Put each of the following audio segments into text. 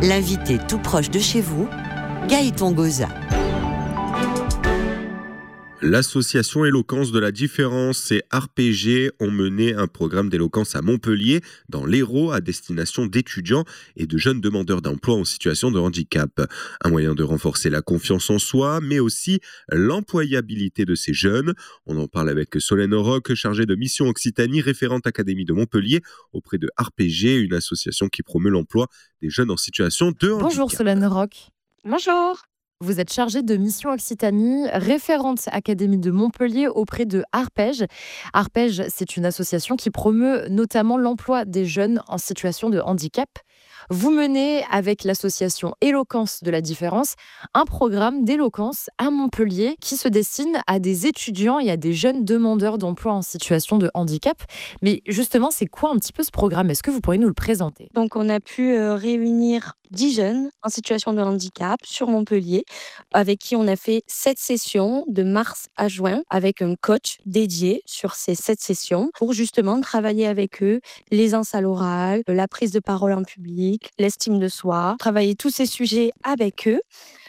L'invité tout proche de chez vous, Gaëtan Goza. L'association Éloquence de la Différence et RPG ont mené un programme d'éloquence à Montpellier, dans l'Hérault, à destination d'étudiants et de jeunes demandeurs d'emploi en situation de handicap. Un moyen de renforcer la confiance en soi, mais aussi l'employabilité de ces jeunes. On en parle avec Solène Roch, chargée de mission Occitanie, référente Académie de Montpellier, auprès de RPG, une association qui promeut l'emploi des jeunes en situation de handicap. Bonjour Solène Roch. Bonjour. Vous êtes chargée de mission Occitanie, référente Académie de Montpellier auprès de Arpège. Arpège, c'est une association qui promeut notamment l'emploi des jeunes en situation de handicap. Vous menez, avec l'association Éloquence de la Différence, un programme d'éloquence à Montpellier qui se destine à des étudiants et à des jeunes demandeurs d'emploi en situation de handicap. Mais justement, c'est quoi un petit peu ce programme ? Est-ce que vous pourriez nous le présenter ? Donc, on a pu réunir 10 jeunes en situation de handicap sur Montpellier, avec qui on a fait 7 sessions de mars à juin, avec un coach dédié sur ces 7 sessions pour justement travailler avec eux l'aisance à l'oral, la prise de parole en public, l'estime de soi, travailler tous ces sujets avec eux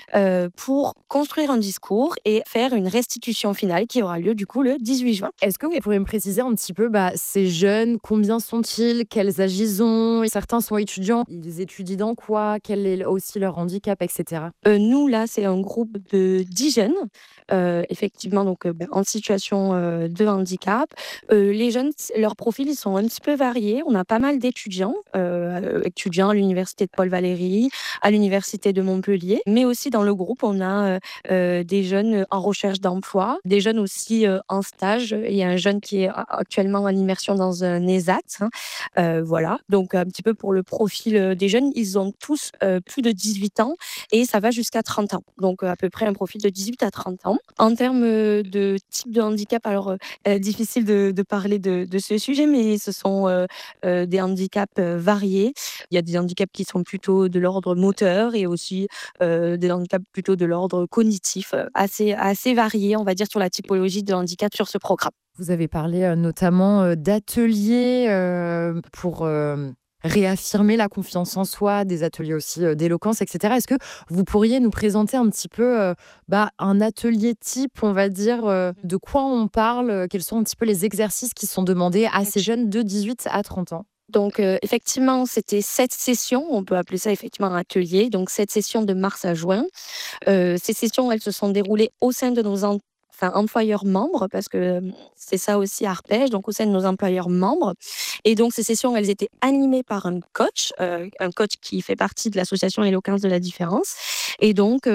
pour construire un discours et faire une restitution finale qui aura lieu du coup le 18 juin. Est-ce que vous pourriez me préciser un petit peu ces jeunes, combien sont-ils, quels âges ils ont ? Certains sont étudiants, ils étudient dans quoi ? Quel est aussi leur handicap, etc. Nous, là, c'est un groupe de 10 jeunes, effectivement, donc en situation de handicap. Les jeunes, leurs profils, ils sont un petit peu variés. On a pas mal d'étudiants, étudiants à l'université de Paul Valéry, à l'université de Montpellier, mais aussi dans le groupe, on a des jeunes en recherche d'emploi, des jeunes aussi en stage. Il y a un jeune qui est actuellement en immersion dans un ESAT. Voilà, donc un petit peu pour le profil des jeunes, ils ont tous plus de 18 ans et ça va jusqu'à 30 ans. Donc à peu près un profil de 18 à 30 ans. En termes de type de handicap, alors difficile de parler de ce sujet, mais ce sont des handicaps variés. Il y a des handicaps qui sont plutôt de l'ordre moteur et aussi des handicaps plutôt de l'ordre cognitif, assez variés, on va dire, sur la typologie de handicap sur ce programme. Vous avez parlé notamment d'ateliers pour réaffirmer la confiance en soi, des ateliers aussi d'éloquence, etc. Est-ce que vous pourriez nous présenter un petit peu un atelier type, on va dire, de quoi on parle, quels sont un petit peu les exercices qui sont demandés à ces jeunes de 18 à 30 ans ? Donc, effectivement, c'était 7 sessions, on peut appeler ça effectivement un atelier, donc 7 sessions de mars à juin. Ces sessions, elles se sont déroulées au sein de nos employeurs membres, parce que c'est ça aussi Arpège, donc au sein de nos employeurs membres. Et donc, ces sessions, elles étaient animées par un coach qui fait partie de l'association Éloquence de la Différence. Et donc,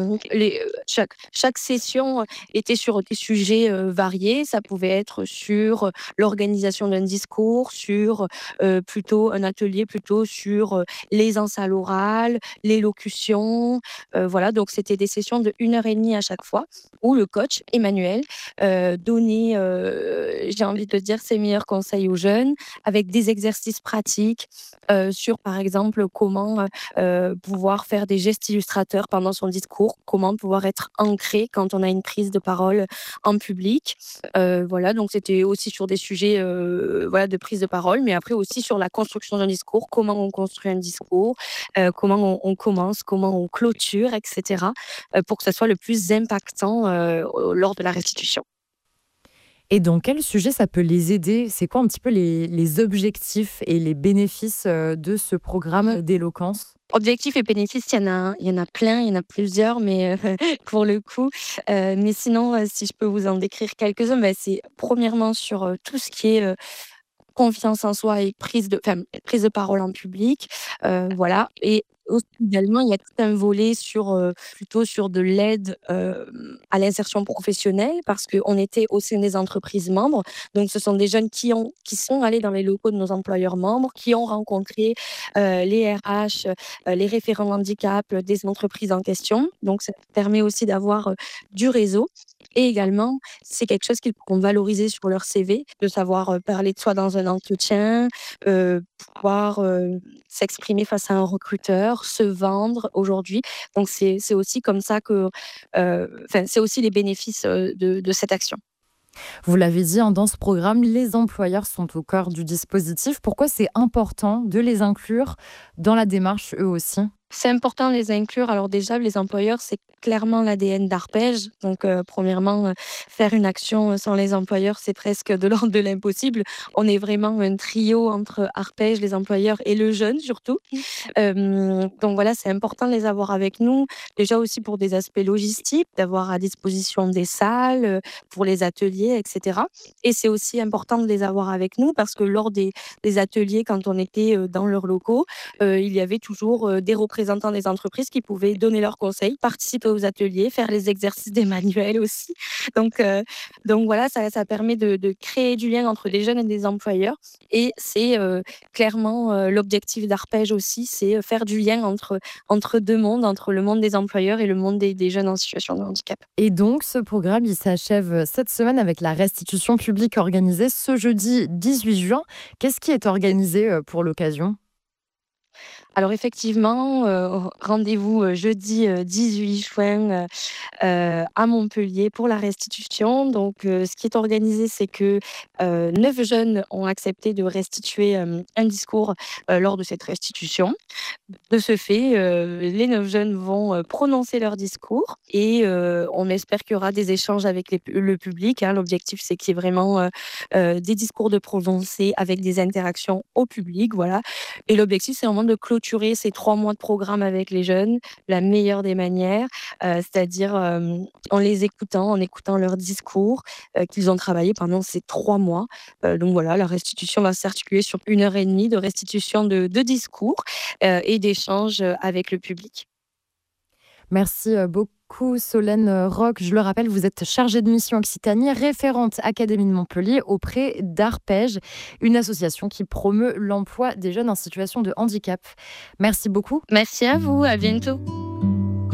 chaque session était sur des sujets variés. Ça pouvait être sur l'organisation d'un discours, sur plutôt un atelier plutôt sur l'aisance à l'oral, l'élocution. Voilà, donc c'était des sessions de 1h30 à chaque fois, où le coach, Emmanuel, donnait, j'ai envie de dire, ses meilleurs conseils aux jeunes, avec des exercices pratiques sur, par exemple, comment pouvoir faire des gestes illustrateurs pendant son discours, comment pouvoir être ancré quand on a une prise de parole en public. Voilà, donc c'était aussi sur des sujets de prise de parole, mais après aussi sur la construction d'un discours, comment on construit un discours, comment on commence, comment on clôture, etc., pour que ça soit le plus impactant lors de la restitution. Et dans quel sujet ça peut les aider ? C'est quoi un petit peu les objectifs et les bénéfices de ce programme d'éloquence ? Objectifs et bénéfices, il y en a plein, il y en a plusieurs, mais pour le coup. Mais sinon, si je peux vous en décrire quelques-uns, c'est premièrement sur tout ce qui est confiance en soi et prise de parole en public. Voilà. Et aussi, également, il y a tout un volet plutôt sur de l'aide à l'insertion professionnelle, parce qu'on était au sein des entreprises membres. Donc, ce sont des jeunes qui sont allés dans les locaux de nos employeurs membres, qui ont rencontré les RH, les référents handicap des entreprises en question. Donc, ça permet aussi d'avoir du réseau. Et également, c'est quelque chose qu'ils pourront valoriser sur leur CV, de savoir parler de soi dans un entretien, pouvoir s'exprimer face à un recruteur, se vendre aujourd'hui. Donc, c'est aussi comme ça que... c'est aussi les bénéfices de cette action. Vous l'avez dit, dans ce programme, les employeurs sont au cœur du dispositif. Pourquoi c'est important de les inclure dans la démarche, eux aussi ? C'est important de les inclure. Alors déjà, les employeurs, c'est clairement l'ADN d'Arpège. Donc, premièrement, faire une action sans les employeurs, c'est presque de l'ordre de l'impossible. On est vraiment un trio entre Arpège, les employeurs et le jeune surtout. Donc voilà, c'est important de les avoir avec nous. Déjà aussi pour des aspects logistiques, d'avoir à disposition des salles, pour les ateliers, etc. Et c'est aussi important de les avoir avec nous parce que lors des ateliers, quand on était dans leurs locaux, il y avait toujours des représentants des entreprises qui pouvaient donner leurs conseils, participer aux ateliers, faire les exercices des manuels aussi. Donc, euh, donc voilà, ça permet de créer du lien entre des jeunes et des employeurs. Et c'est clairement l'objectif d'Arpège aussi, c'est faire du lien entre deux mondes, entre le monde des employeurs et le monde des jeunes en situation de handicap. Et donc, ce programme, il s'achève cette semaine avec la restitution publique organisée ce jeudi 18 juin. Qu'est-ce qui est organisé pour l'occasion? Alors effectivement, rendez-vous jeudi 18 juin à Montpellier pour la restitution. Donc, ce qui est organisé, c'est que 9 jeunes ont accepté de restituer un discours lors de cette restitution. De ce fait, les 9 jeunes vont prononcer leur discours et on espère qu'il y aura des échanges avec le public, hein. L'objectif, c'est qu'il y ait vraiment des discours de prononcés avec des interactions au public, voilà. Et l'objectif, c'est vraiment de clôturer ces 3 mois de programme avec les jeunes, la meilleure des manières, c'est-à-dire en les écoutant, en écoutant leurs discours qu'ils ont travaillé pendant ces 3 mois. Donc voilà, la restitution va s'articuler sur 1 heure et demie de restitution de discours et d'échanges avec le public. Merci beaucoup Solène Roch. Je le rappelle, vous êtes chargée de mission Occitanie, référente Académie de Montpellier auprès d'Arpège, une association qui promeut l'emploi des jeunes en situation de handicap. Merci beaucoup. Merci à vous, à bientôt.